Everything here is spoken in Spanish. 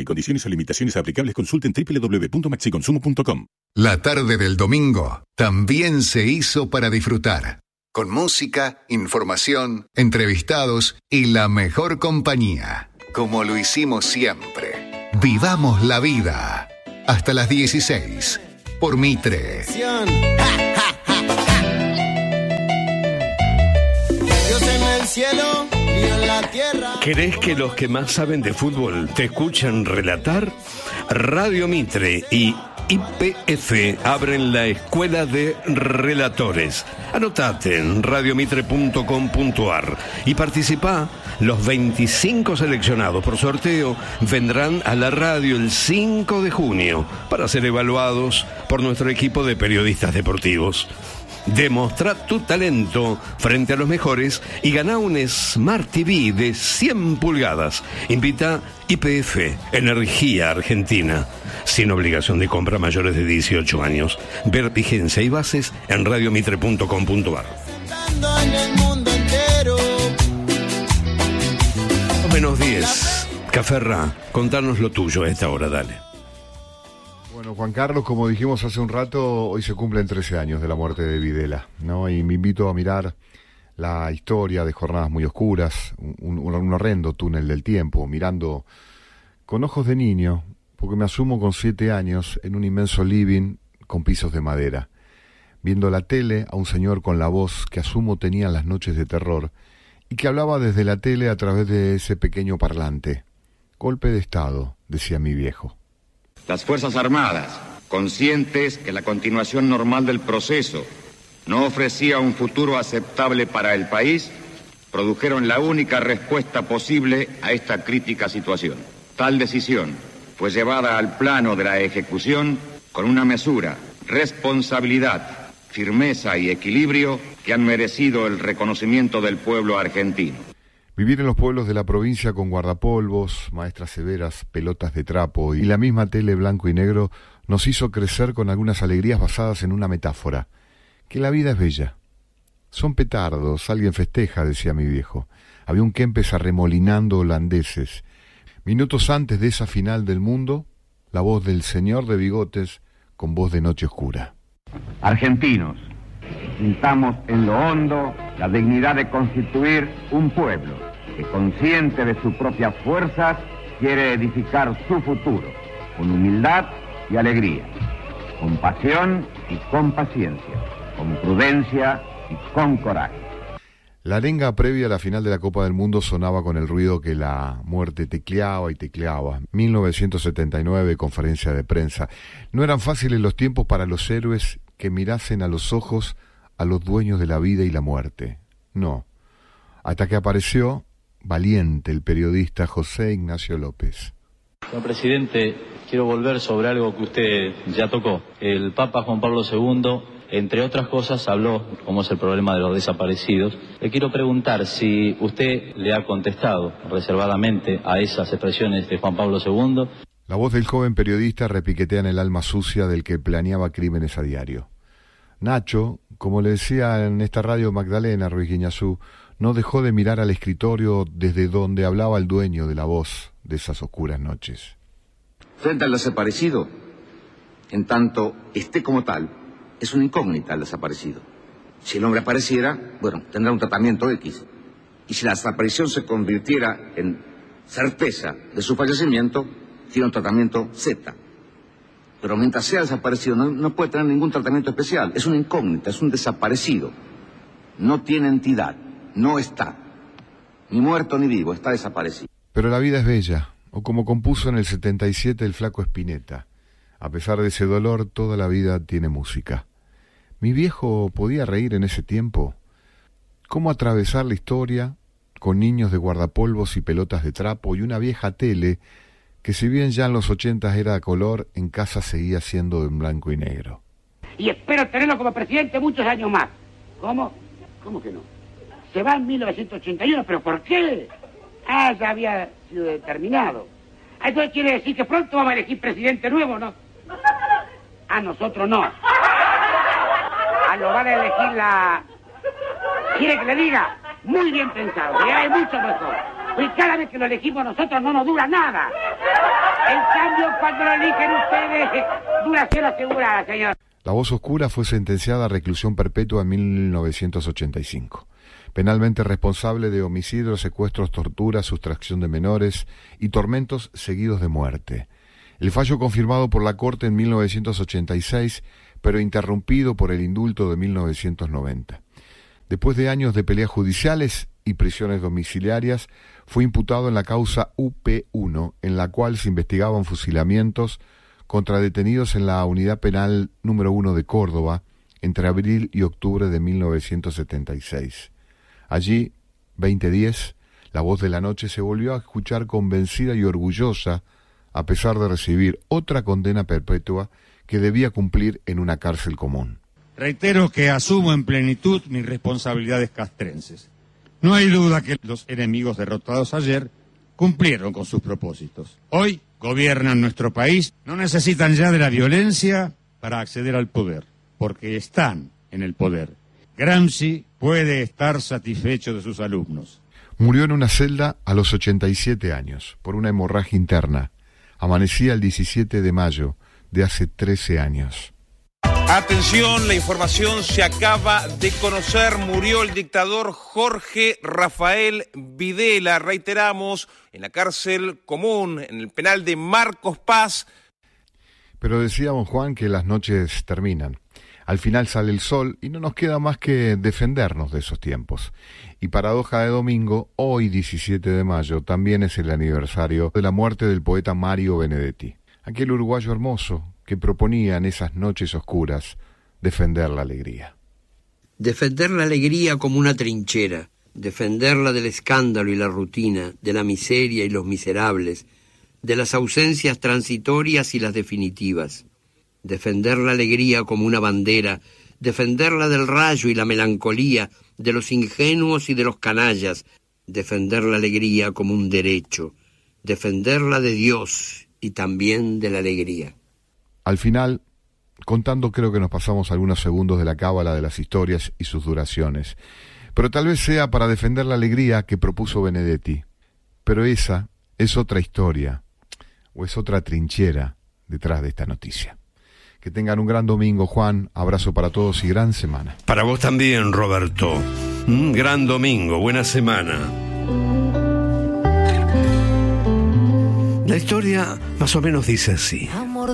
condiciones o limitaciones aplicables consulten www.maxiconsumo.com. La tarde del domingo también se hizo para disfrutar. Con música, información, entrevistados y la mejor compañía. Como lo hicimos siempre. Vivamos la vida. Hasta las 16. Por Mitre. Dios en el cielo y en la tierra. ¿Querés que los que más saben de fútbol te escuchen relatar? Radio Mitre y YPF abren la Escuela de Relatores. Anotate en radiomitre.com.ar y participá. Los 25 seleccionados por sorteo vendrán a la radio el 5 de junio para ser evaluados por nuestro equipo de periodistas deportivos. Demostrá tu talento frente a los mejores y gana un Smart TV de 100 pulgadas. Invita YPF, Energía Argentina. Sin obligación de compra mayores de 18 años. Ver vigencia y bases en radiomitre.com.ar. Menos 10. Caferra, contanos lo tuyo a esta hora, dale. Bueno, Juan Carlos, como dijimos hace un rato, hoy se cumplen 13 años de la muerte de Videla, ¿no? Y me invito a mirar la historia de Jornadas Muy Oscuras, un horrendo túnel del tiempo, mirando con ojos de niño, porque me asumo con 7 años en un inmenso living con pisos de madera, viendo la tele a un señor con la voz que asumo tenía en las noches de terror y que hablaba desde la tele a través de ese pequeño parlante. Golpe de Estado, decía mi viejo. Las Fuerzas Armadas, conscientes que la continuación normal del proceso no ofrecía un futuro aceptable para el país, produjeron la única respuesta posible a esta crítica situación. Tal decisión fue llevada al plano de la ejecución con una mesura, responsabilidad, firmeza y equilibrio que han merecido el reconocimiento del pueblo argentino. Vivir en los pueblos de la provincia con guardapolvos, maestras severas, pelotas de trapo y la misma tele blanco y negro nos hizo crecer con algunas alegrías basadas en una metáfora, que la vida es bella. Son petardos, alguien festeja, decía mi viejo. Había un Kempes arremolinando holandeses. Minutos antes de esa final del mundo, la voz del señor de bigotes con voz de noche oscura. Argentinos, sintamos en lo hondo la dignidad de constituir un pueblo que, consciente de sus propias fuerzas, quiere edificar su futuro, con humildad y alegría, con pasión y con paciencia, con prudencia y con coraje. La arenga previa a la final de la Copa del Mundo sonaba con el ruido que la muerte tecleaba y tecleaba. 1979, conferencia de prensa. No eran fáciles los tiempos para los héroes que mirasen a los ojos a los dueños de la vida y la muerte. No. Hasta que apareció, valiente, el periodista José Ignacio López. Señor presidente, quiero volver sobre algo que usted ya tocó. El Papa Juan Pablo II, entre otras cosas, habló, como es el problema de los desaparecidos. Le quiero preguntar si usted le ha contestado reservadamente a esas expresiones de Juan Pablo II. La voz del joven periodista repiquetea en el alma sucia del que planeaba crímenes a diario. Nacho, como le decía en esta radio Magdalena Ruiz Guiñazú, no dejó de mirar al escritorio desde donde hablaba el dueño de la voz de esas oscuras noches. Frente al desaparecido, en tanto esté como tal, es una incógnita el desaparecido. Si el hombre apareciera, bueno, tendrá un tratamiento X. Y si la desaparición se convirtiera en certeza de su fallecimiento, tiene un tratamiento Z. Pero mientras sea desaparecido, no puede tener ningún tratamiento especial. Es una incógnita, es un desaparecido. No tiene entidad, no está. Ni muerto ni vivo, está desaparecido. Pero la vida es bella, o como compuso en el 77 el flaco Spinetta. A pesar de ese dolor, toda la vida tiene música. ¿Mi viejo podía reír en ese tiempo? ¿Cómo atravesar la historia con niños de guardapolvos y pelotas de trapo y una vieja tele que, si bien ya en los 80 era a color, en casa seguía siendo en blanco y negro? Y espero tenerlo como presidente muchos años más. ¿Cómo? ¿Cómo que no? Se va en 1981, ¿pero por qué? Ah, ya había sido determinado. Entonces quiere decir que pronto vamos a elegir presidente nuevo, ¿no? A nosotros no. Lo van a elegir la... ¿Quiere que le diga? Muy bien pensado, ya es mucho mejor. Pues cada vez que lo elegimos nosotros no nos dura nada. En cambio, cuando lo eligen ustedes, duración asegurada, señor. La Voz Oscura fue sentenciada a reclusión perpetua en 1985. Penalmente responsable de homicidios, secuestros, torturas, sustracción de menores y tormentos seguidos de muerte. El fallo confirmado por la Corte en 1986, pero interrumpido por el indulto de 1990. Después de años de peleas judiciales y prisiones domiciliarias, fue imputado en la causa UP1, en la cual se investigaban fusilamientos contra detenidos en la Unidad Penal número 1 de Córdoba entre abril y octubre de 1976. Allí, 2010, la Voz de la Noche se volvió a escuchar convencida y orgullosa, a pesar de recibir otra condena perpetua que debía cumplir en una cárcel común. Reitero que asumo en plenitud mis responsabilidades castrenses. No hay duda que los enemigos derrotados ayer cumplieron con sus propósitos. Hoy gobiernan nuestro país, no necesitan ya de la violencia para acceder al poder, porque están en el poder. Gramsci puede estar satisfecho de sus alumnos. Murió en una celda a los 87 años, por una hemorragia interna. Amanecía el 17 de mayo de hace 13 años. Atención, la información se acaba de conocer. Murió el dictador Jorge Rafael Videla. Reiteramos, en la cárcel común, en el penal de Marcos Paz. Pero decíamos, Juan, que las noches terminan. Al final sale el sol y no nos queda más que defendernos de esos tiempos. Y paradoja de domingo, hoy 17 de mayo, también es el aniversario de la muerte del poeta Mario Benedetti. Aquel uruguayo hermoso que proponía en esas noches oscuras defender la alegría. Defender la alegría como una trinchera, defenderla del escándalo y la rutina, de la miseria y los miserables, de las ausencias transitorias y las definitivas. Defender la alegría como una bandera, defenderla del rayo y la melancolía, de los ingenuos y de los canallas, defender la alegría como un derecho, defenderla de Dios y también de la alegría. Al final, contando creo que nos pasamos algunos segundos de la cábala de las historias y sus duraciones, pero tal vez sea para defender la alegría que propuso Benedetti. Pero esa es otra historia, o es otra trinchera detrás de esta noticia. Que tengan un gran domingo, Juan. Abrazo para todos y gran semana. Para vos también, Roberto. Un gran domingo, buena semana. La historia más o menos dice así.